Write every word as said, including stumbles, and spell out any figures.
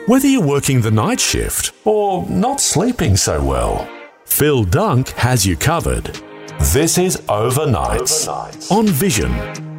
Whether you're working the night shift or not sleeping so well, Phil Dunk has you covered. This is Overnights on Vision.